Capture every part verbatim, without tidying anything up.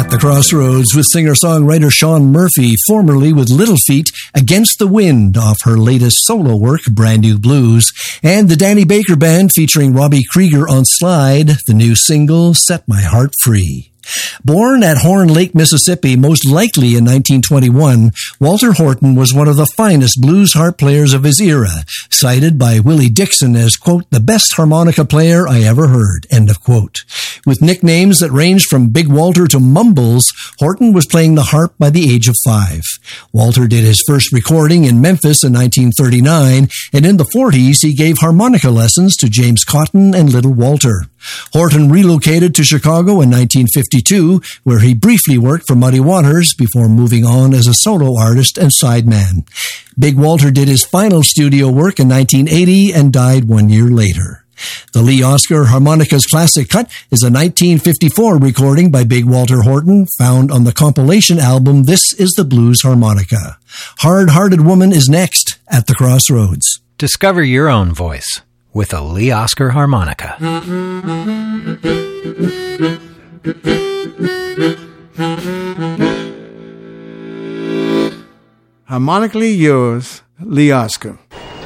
At the Crossroads with singer-songwriter Sean Murphy, formerly with Little Feat, Against the Wind off her latest solo work, Brand New Blues, and the Danny Baker Band featuring Robbie Krieger on slide, the new single, Set My Heart Free. Born at Horn Lake, Mississippi, most likely in nineteen twenty-one, Walter Horton was one of the finest blues harp players of his era, cited by Willie Dixon as, quote, the best harmonica player I ever heard, end of quote. With nicknames that ranged from Big Walter to Mumbles, Horton was playing the harp by the age of five. Walter did his first recording in Memphis in nineteen thirty-nine, and in the forties he gave harmonica lessons to James Cotton and Little Walter. Horton relocated to Chicago in nineteen fifty-two, where he briefly worked for Muddy Waters before moving on as a solo artist and sideman. Big Walter did his final studio work in nineteen eighty and died one year later. The Lee Oskar Harmonicas Classic Cut is a nineteen fifty-four recording by Big Walter Horton, found on the compilation album This Is the Blues Harmonica. Hard-Hearted Woman is next at the Crossroads. Discover your own voice with a Lee Oskar harmonica. Harmonically yours, Lee Oskar.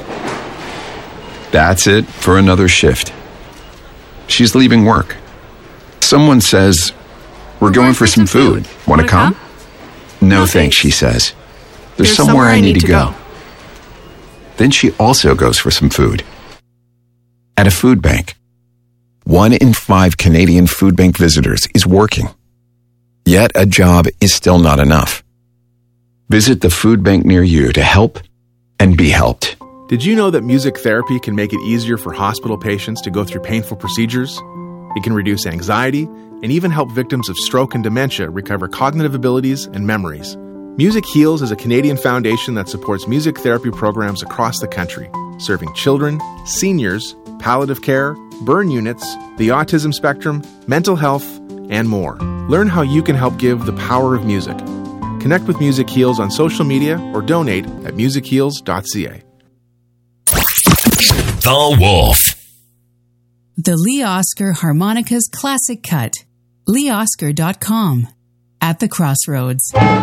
That's it for another shift. She's leaving work. Someone says, we're going for some food. Want to come? No thanks, she says. There's somewhere I need to go. Then she also goes for some food. At a food bank. One in five Canadian food bank visitors is working. Yet a job is still not enough. Visit the food bank near you to help and be helped. Did you know that music therapy can make it easier for hospital patients to go through painful procedures? It can reduce anxiety and even help victims of stroke and dementia recover cognitive abilities and memories. Music Heals is a Canadian foundation that supports music therapy programs across the country, serving children, seniors, palliative care, burn units, the autism spectrum, mental health, and more. Learn how you can help give the power of music. Connect with Music Heals on social media or donate at music heals dot c a. The Wolf. The Lee Oskar Harmonicas Classic Cut. lee oskar dot com. At the Crossroads.